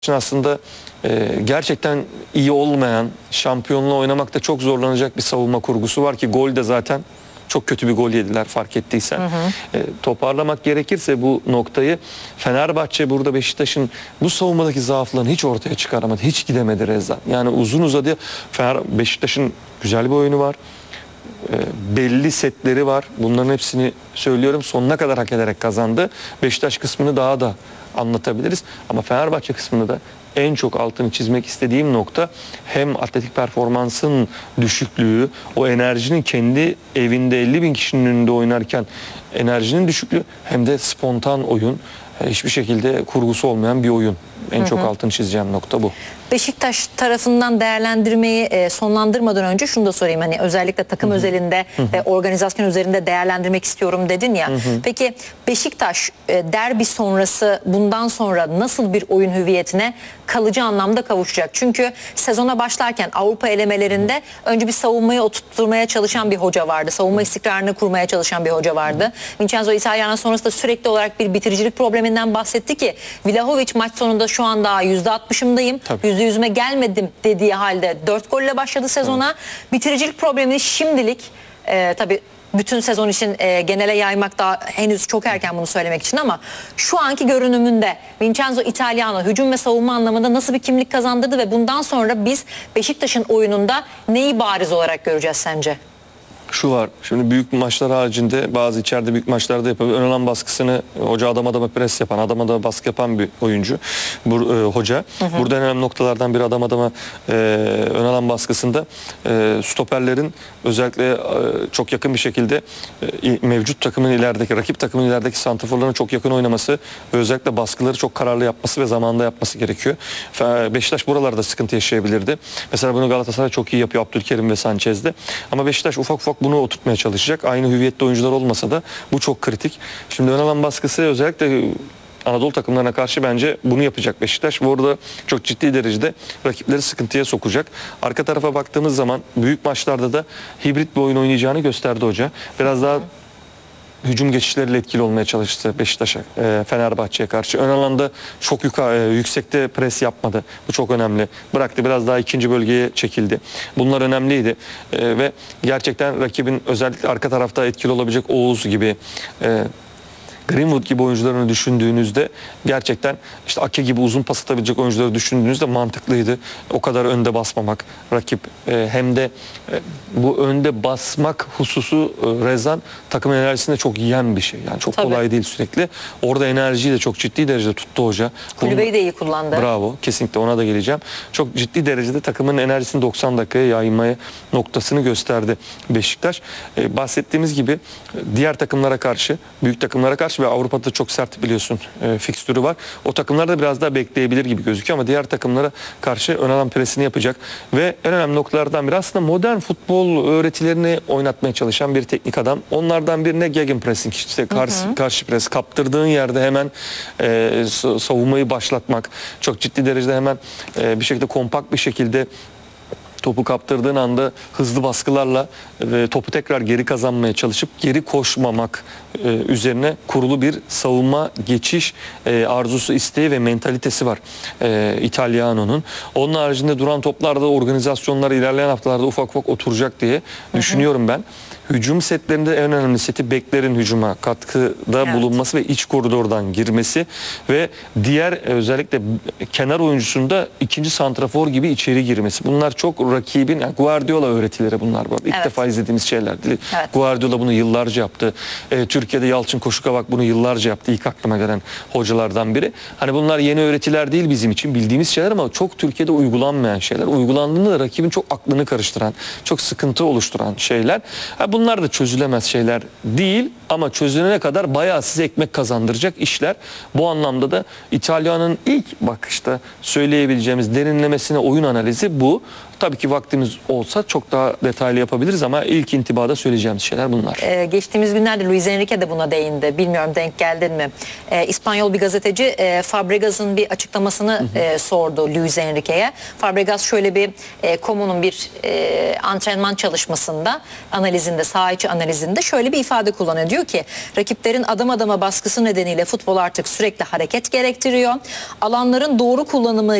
Aslında gerçekten iyi olmayan, şampiyonluğa oynamakta çok zorlanacak bir savunma kurgusu var ki gol de zaten çok kötü bir gol yediler fark ettiysen. Toparlamak gerekirse bu noktayı, Fenerbahçe burada Beşiktaş'ın bu savunmadaki zaaflarını hiç ortaya çıkaramadı. Hiç gidemedi Rezan. Yani uzun uzadı. Beşiktaş'ın güzel bir oyunu var. Belli setleri var. Bunların hepsini söylüyorum, sonuna kadar hak ederek kazandı. Beşiktaş kısmını daha da anlatabiliriz. Ama Fenerbahçe kısmını da en çok altını çizmek istediğim nokta, hem atletik performansın düşüklüğü, o enerjinin kendi evinde 50.000 kişinin önünde oynarken enerjinin düşüklüğü, hem de spontan oyun, hiçbir şekilde kurgusu olmayan bir oyun. En çok altını çizeceğim nokta bu. Beşiktaş tarafından değerlendirmeyi sonlandırmadan önce şunu da sorayım. Hani özellikle takım özelinde ve organizasyon üzerinde değerlendirmek istiyorum dedin ya. Peki Beşiktaş derbi sonrası, bundan sonra nasıl bir oyun hüviyetine kalıcı anlamda kavuşacak? Çünkü sezona başlarken Avrupa elemelerinde önce bir savunmayı oturtmaya çalışan bir hoca vardı. Savunma istikrarını kurmaya çalışan bir hoca vardı. Vincenzo Italiano sonrasında sürekli olarak bir bitiricilik probleminden bahsetti ki Vlahovic maç sonunda şu anda %60'ımdayım. %100'üme gelmedim dediği halde 4 golle başladı sezona. Bitiricilik problemini şimdilik tabii bütün sezon için genele yaymak daha henüz çok erken bunu söylemek için, ama şu anki görünümünde Vincenzo Italiano hücum ve savunma anlamında nasıl bir kimlik kazandırdı ve bundan sonra biz Beşiktaş'ın oyununda neyi bariz olarak göreceğiz sence? Şu var, şimdi büyük maçlar haricinde bazı içeride büyük maçlarda yapabilir. Ön alan baskısını, hoca adam adama pres yapan, adam adama baskı yapan bir oyuncu. Hoca. Burada en önemli noktalardan biri adam adama ön alan baskısında stoperlerin özellikle çok yakın bir şekilde mevcut takımın ilerideki, rakip takımın ilerideki santraforlarına çok yakın oynaması ve özellikle baskıları çok kararlı yapması ve zamanında yapması gerekiyor. Beşiktaş buralarda sıkıntı yaşayabilirdi. Mesela bunu Galatasaray çok iyi yapıyor, Abdülkerim ve Sanchez'de. Ama Beşiktaş ufak ufak bunu oturtmaya çalışacak. Aynı hüviyette oyuncular olmasa da bu çok kritik. Şimdi ön alan baskısı özellikle Anadolu takımlarına karşı bence bunu yapacak Beşiktaş. Bu arada çok ciddi derecede rakipleri sıkıntıya sokacak. Arka tarafa baktığımız zaman büyük maçlarda da hibrit bir oyun oynayacağını gösterdi hoca. Biraz daha hücum geçişleriyle etkili olmaya çalıştı Beşiktaş'a, Fenerbahçe'ye karşı. Ön alanda çok yüksekte pres yapmadı. Bu çok önemli. Bıraktı, biraz daha ikinci bölgeye çekildi. Bunlar önemliydi. Ve gerçekten rakibin özellikle arka tarafta etkili olabilecek Oğuz gibi, Greenwood gibi oyuncularını düşündüğünüzde, gerçekten işte Ake gibi uzun pas atabilecek oyuncuları düşündüğünüzde mantıklıydı. O kadar önde basmamak rakip, hem de bu önde basmak hususu Rezan takım enerjisinde çok yiyen bir şey. Yani çok kolay değil sürekli. Orada enerjiyi de çok ciddi derecede tuttu hoca. Kulübeyi de iyi kullandı. Bravo. Kesinlikle ona da geleceğim. Çok ciddi derecede takımın enerjisini 90 dakikaya yaymaya noktasını gösterdi Beşiktaş. Bahsettiğimiz gibi diğer takımlara karşı, büyük takımlara karşı ve Avrupa'da çok sert biliyorsun fikstürü var. O takımlar da biraz daha bekleyebilir gibi gözüküyor ama diğer takımlara karşı ön alan presini yapacak ve en önemli noktalardan biri aslında modern futbol öğretilerini oynatmaya çalışan bir teknik adam. Onlardan birine gegenpressing, işte karşı pres, kaptırdığın yerde hemen savunmayı başlatmak, çok ciddi derecede hemen bir şekilde kompakt bir şekilde topu kaptırdığın anda hızlı baskılarla topu tekrar geri kazanmaya çalışıp geri koşmamak üzerine kurulu bir savunma geçiş arzusu, isteği ve mentalitesi var Italiano'nun. Onun haricinde duran toplarda organizasyonlar ilerleyen haftalarda ufak ufak oturacak diye düşünüyorum ben. Hücum setlerinde en önemli seti beklerin hücuma katkıda bulunması ve iç koridordan girmesi ve diğer özellikle kenar oyuncusunda ikinci santrafor gibi içeri girmesi. Bunlar çok rakibin, yani Guardiola öğretileri bunlar. İlk defa izlediğimiz şeyler değil. Guardiola bunu yıllarca yaptı. Türkiye'de Yalçın Koşukavak bunu yıllarca yaptı. İlk aklıma gelen hocalardan biri. Hani bunlar yeni öğretiler değil bizim için, bildiğimiz şeyler ama çok Türkiye'de uygulanmayan şeyler. Uygulandığında da rakibin çok aklını karıştıran, çok sıkıntı oluşturan şeyler. Bunlar da çözülemez şeyler değil ama çözülene kadar bayağı size ekmek kazandıracak işler. Bu anlamda da İtalya'nın ilk bakışta söyleyebileceğimiz derinlemesine oyun analizi bu. Tabii ki belki vaktimiz olsa çok daha detaylı yapabiliriz ama ilk intibada söyleyeceğimiz şeyler bunlar. Geçtiğimiz günlerde Luis Enrique de buna değindi. Bilmiyorum denk geldin mi? İspanyol bir gazeteci Fabregas'ın bir açıklamasını sordu Luis Enrique'ye. Fabregas şöyle bir Comu'nun bir antrenman çalışmasında, analizinde, saha içi analizinde şöyle bir ifade kullanıyor. Diyor ki rakiplerin adım adama baskısı nedeniyle futbol artık sürekli hareket gerektiriyor. Alanların doğru kullanımı